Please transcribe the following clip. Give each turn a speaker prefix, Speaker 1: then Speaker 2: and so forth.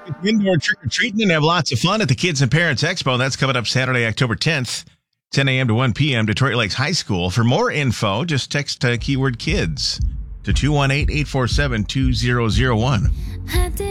Speaker 1: Indoor trick-or-treating and have lots of fun at the Kids and Parents Expo. That's coming up Saturday, October 10th, 10 a.m. to 1 p.m. Detroit Lakes High School. For more info, just text keyword kids to 218-847-2001.